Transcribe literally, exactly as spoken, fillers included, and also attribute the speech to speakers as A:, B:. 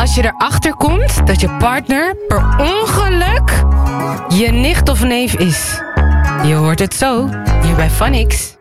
A: als je erachter komt dat je partner per ongeluk je nicht of neef is. Je hoort het zo, hier bij Phonix.